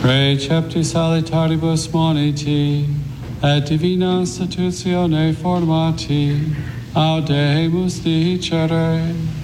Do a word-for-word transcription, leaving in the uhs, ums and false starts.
Recepti salitaribus moniti, et divina institutione formati, audemus dicere.